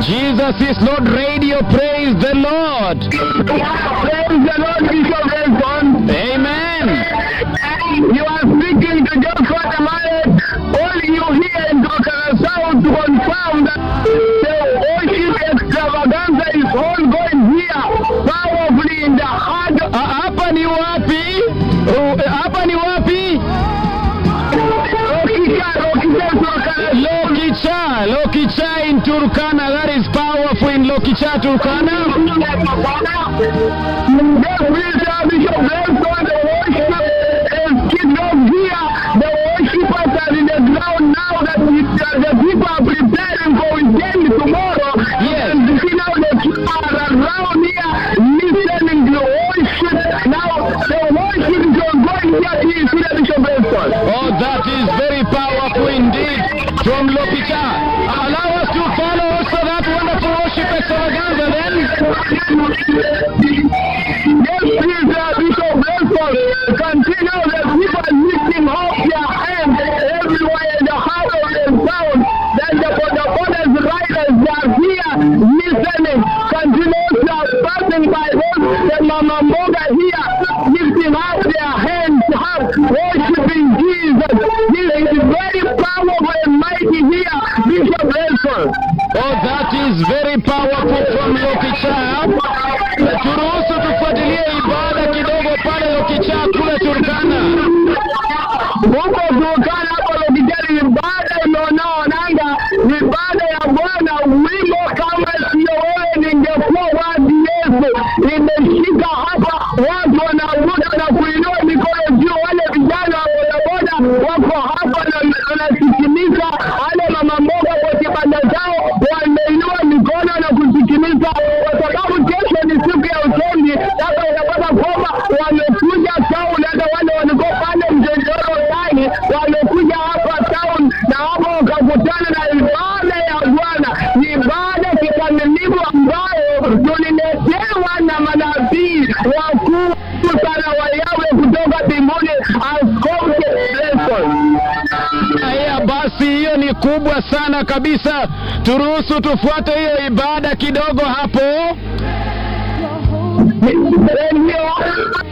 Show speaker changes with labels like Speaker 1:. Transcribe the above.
Speaker 1: Jesus is Lord Radio. Praise the Lord.
Speaker 2: Praise the Lord, Bishop Nelson.
Speaker 1: Amen.
Speaker 2: You are speaking to Joshua Tamaret. All you hear in Dr. Sound to confirm that the worship extravaganza is ongoing here, powerfully in the heart of...
Speaker 1: Hapa ni wapi? Hapa ni wapi? Lokicha in Turkana. That is powerful in Lokicha, Turkana.
Speaker 2: The worshippers are in the ground now that the people are preparing for weekend tomorrow.
Speaker 1: Yes.
Speaker 2: And you see now the people are around here listening to worship. Now the worship is ongoing here in Bishop Nelson.
Speaker 1: Oh, that is very powerful indeed from Lokicha. Allow us to follow also that wonderful worship extravaganza then.
Speaker 2: Yes, please, Bishop Nelson. Continue the people lifting up their hands everywhere in the heart of the sound. Then the borders riders are here listening. Continuously passing by those, the Mama Moga here lifting up their hands up, worshiping Jesus. This is very powerful and mighty here, Bishop Nelson.
Speaker 1: Oh, that is very powerful from Lokicha. Turuhusu tufuatilie ibada kidogo pale Lokicha kule Turkana.
Speaker 2: Mungu Turkana hapo Lokicha ni ibada inaonaonanga, ibada ya Bwana, wimbo kama sio wewe ningekuwa wapi Yesu. Imeshika hapa, watu wanaruka na kuinua mikono juu, wale vijana wa bodaboda wako hapa na wanasikiliza, wale mama mboga kwa kibanda zao wameinua mikono na kusikiliza, kwa sababu kesho ni siku ya ushindi. Sasa unapata kwamba wamekuja town, hata wale walikuwa pale Mjendoro ndani wamekuja hapa town, na hapo wakakutana na ibada ya Bwana. Ni ibada kikamilifu ambayo tuliletewa na manabii wakuu sana wa Yahweh kutoka mbinguni, Askofu Nelson.
Speaker 1: Haya basi, hiyo ni kubwa sana kabisa. Turuhusu tufuate hiyo ibada kidogo hapo.